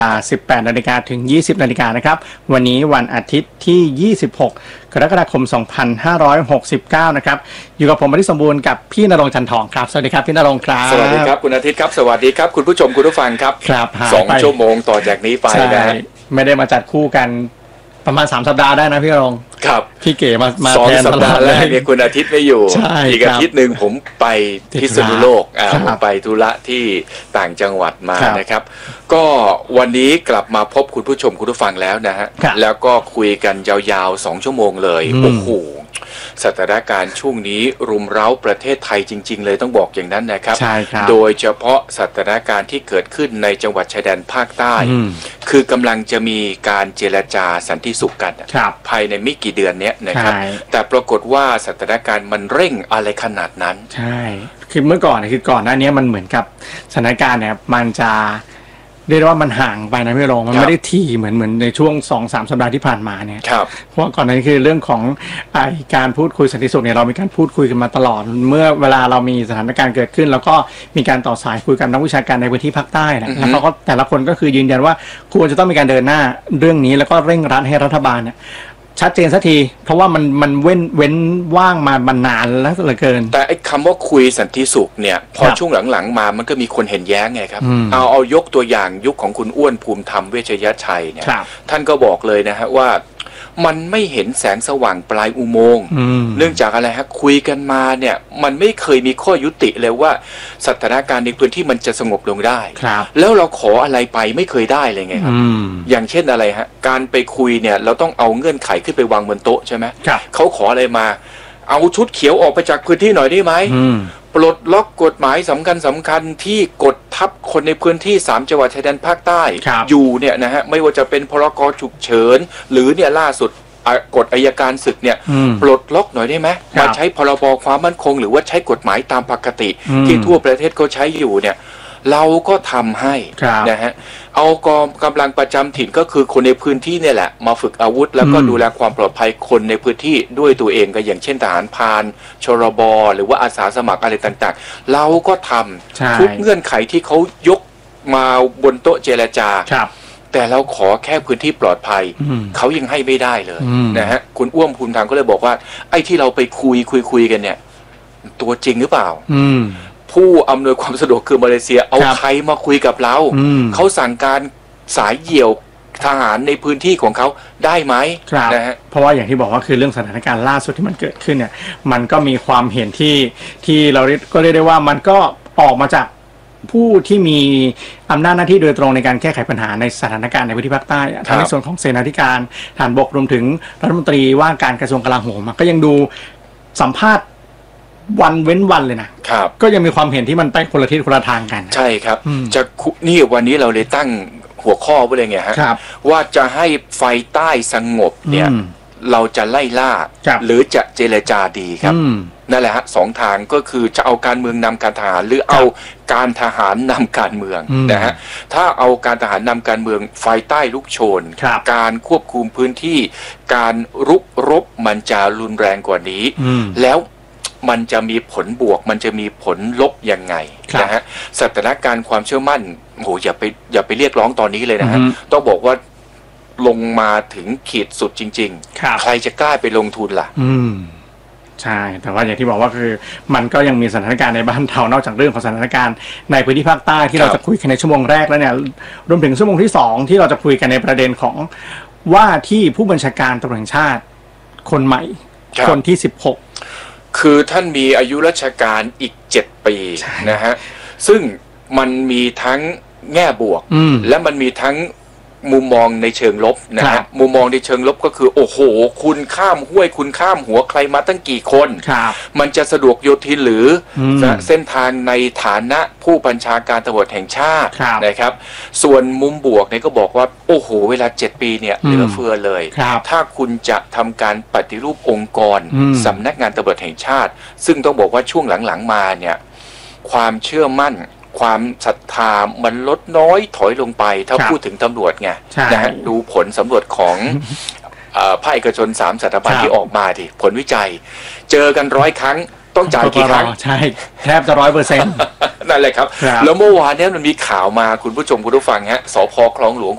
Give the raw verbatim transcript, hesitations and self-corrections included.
สิบแปดนาฬิกาถึงยี่สิบนาฬิกานะครับวันนี้วันอาทิตย์ที่ยี่สิบหกกรกฎาคมสองพันห้าร้อยหกสิบเก้านะครับอยู่กับผมอดิสมบูรณ์กับพี่ณรงค์จันทองครับสวัสดีครับพี่ณรงค์ครับสวัสดีครับคุณอาทิตย์ครับสวัสดีครับคุณผู้ชมคุณผู้ฟังครับครับสองชั่วโมงต่อจากนี้ไปนะไม่ได้มาจัดคู่กันประมาณสามสัปดาห์ได้นะพี่ณรงค์ครับพี่เก๋มามาสองสัปดาห์แรกเนี่ยคุณอาทิตย์ไม่อยู่อีกอาทิตย์หนึ่งผมไปพิษณุโลกอ่าผมไปธุระที่ต่างจังหวัดมานะครับก็วันนี้กลับมาพบคุณผู้ชมคุณผู้ฟังแล้วนะฮะแล้วก็คุยกันยาวๆสองชั่วโมงเลยโอ้โหสถานการณ์ช่วงนี้รุมเร้าประเทศไทยจริงๆเลยต้องบอกอย่างนั้นนะครับโดยเฉพาะสถานการณ์ที่เกิดขึ้นในจังหวัดชายแดนภาคใต้คือกำลังจะมีการเจรจาสันติสุขกันภายในไม่กี่เดือนนี้นะครับแต่ปรากฏว่าสถานการณ์มันเร่งอะไรขนาดนั้นใช่คือเมื่อก่อนคือก่อนหน้านี้มันเหมือนกับสถานการณ์เนี่ยมันจะเรียกว่ามันห่างไปนะพี่รงมันไม่ได้ทีเหมือนเหมือนในช่วง สองสาม สัปดาห์ที่ผ่านมาเนี่ยเพราะก่อนหน้านี้คือเรื่องของไอการพูดคุยสันติสุขเนี่ยเรามีการพูดคุยกันมาตลอดเมื่อเวลาเรามีสถานการณ์เกิดขึ้นแล้วก็มีการต่อสายคุยกับนักวิชาการในพื้นที่ภาคใต้นะแล้วเขาก็แต่ละคนก็คือยืนยันว่าควรจะต้องมีการเดินหน้าเรื่องนี้แล้วก็เร่งรัดให้รัฐบาลเนี่ยชัดเจนสักทีเพราะว่ามันมันเว้นเว้นว่างมามันนานแล้วเหลือเกินแต่ไอ้คำว่าคุยสันติสุขเนี่ยพอช่วงหลังๆมามันก็มีคนเห็นแย้งไงครับเอาเอายกตัวอย่างยุคของคุณอ้วนภูมิธรรมเวชยชัยเนี่ยท่านก็บอกเลยนะฮะว่ามันไม่เห็นแสงสว่างปลายอุโมงค์เนื่องจากอะไรฮะคุยกันมาเนี่ยมันไม่เคยมีข้อยุติเลยว่าสถานการณ์ในพื้นที่มันจะสงบลงได้แล้วเราขออะไรไปไม่เคยได้เลยไงครับอย่างเช่นอะไรฮะการไปคุยเนี่ยเราต้องเอาเงื่อนไขขึ้นไปวางบนโต๊ะใช่ไหมเขาขออะไรมาเอาชุดเขียวออกไปจากพื้นที่หน่อยได้ไหมปลดล็อกกฎหมายสำคัญสำคัญที่กดทับคนในพื้นที่สามจังหวัดชายแดนภาคใต้อยู่เนี่ยนะฮะไม่ว่าจะเป็นพรกฉุกเฉินหรือเนี่ยล่าสุดกฎอัยการศึกเนี่ยปลดล็อกหน่อยได้ไหมมาใช้พรบความมั่นคงหรือว่าใช้กฎหมายตามปกติที่ทั่วประเทศเขาใช้อยู่เนี่ยเราก็ทำให้นะฮะเอากองกำลังประจำถิ่นก็คือคนในพื้นที่เนี่ยแหละมาฝึกอาวุธแล้วก็ดูแลความปลอดภัยคนในพื้นที่ด้วยตัวเองก็อย่างเช่นทหารพรานชรบหรือว่าอาสาสมัครอะไรต่างๆเราก็ทำทุกเงื่อนไขที่เขายกมาบนโต๊ะเจรจาแต่เราขอแค่พื้นที่ปลอดภัยเขายังให้ไม่ได้เลยนะฮะคุณอ้วมภูมิธรรมก็เลยบอกว่าไอ้ที่เราไปคุยคุยคุยกันเนี่ยตัวจริงหรือเปล่าผู้อำนวยความสะดวกคือมาเลเซียเอาใครมาคุยกับเราเขาสั่งการสายเหี่ยวทหารในพื้นที่ของเขาได้ไหมนะฮะเพราะว่าอย่างที่บอกว่าคือเรื่องสถานการณ์ล่าสุดที่มันเกิดขึ้นเนี่ยมันก็มีความเห็นที่ที่เราก็เรียกได้ว่ามันก็ออกมาจากผู้ที่มีอำนาจหน้าที่โดยตรงในการแก้ไขปัญหาในสถานการณ์ในพื้นที่ภาคใต้ทั้งในส่วนของเสนาธิการทหารบกรวมถึงรัฐมนตรีว่าการกระทรวงกลาโหมก็ยังดูสัมภาษณ์วันเว้นวันเลยนะครับก็ยังมีความเห็นที่มันไปคนละทิศคนละทางกันใช่ครับจะนี่วันนี้เราเลยตั้งหัวข้อไว้เลยไงฮะว่าจะให้ไฟใต้สงบเนี่ยเราจะไล่ล่าหรือจะเจรจาดีครับนั่นแหละฮะสองทางก็คือจะเอาการเมืองนำการทหารหรือเอาการทหารนำการเมืองนะฮะถ้าเอาการทหารนำการเมืองไฟใต้ลุกโชนการควบคุมพื้นที่การรุกรบมันจะรุนแรงกว่านี้แล้วมันจะมีผลบวกมันจะมีผลลบยังไงนะฮะสถานการณ์ความเชื่อมั่นโหอย่าไปอย่าไปเรียกร้องตอนนี้เลยนะฮะต้องบอกว่าลงมาถึงขีดสุดจริงๆใครจะกล้าไปลงทุนล่ะอืมใช่แต่ว่าอย่างที่บอกว่าคือมันก็ยังมีสถานการณ์ในบ้านเรานอกจากเรื่องของสถานการณ์ในพื้นที่ภาคใต้ที่เราจะคุยกันในชั่วโมงแรกแล้วเนี่ยรวมถึงชั่วโมงที่สองที่เราจะคุยกันในประเด็นของว่าที่ผู้บัญชาการตำรวจแห่งชาติคนใหม่คนที่สิบหกคือท่านมีอายุราชการอีกเจ็ดปีนะฮะซึ่งมันมีทั้งแง่บวกและมันมีทั้งมุมมองในเชิงลบนะฮะมุมมองในเชิงลบก็คือโอ้โหคุณข้ามห้วยคุณข้ามหัวใครมาตั้งกี่คนมันจะสะดวกโยทินหรือเส้นทางในฐานะผู้บัญชาการตำรวจแห่งชาตินะครับส่วนมุมบวกเนี่ยก็บอกว่าโอ้โหเวลาเจ็ดปีเนี่ยเหลือเฟือเลยถ้าคุณจะทำการปฏิรูปองค์กรสำนักงานตำรวจแห่งชาติซึ่งต้องบอกว่าช่วงหลังๆมาเนี่ยความเชื่อมั่นความศรัทธามันลดน้อยถอยลงไปถ้าพูดถึงตำรวจไงนะฮะดูผลสำรวจของภาคเอกชนสามสถาบันที่ออกมาดิผลวิจัยเจอกันร้อยครั้ง ต้องจ่ายกี่ครั้งใช่แทบจะร้อยเปอร์เซ็นต์นั่นแหละครับแล้วเมื่อวานนี้มันมีข่าวมาคุณผู้ชมคุณผู้ฟังฮะสภ.คลองหลวง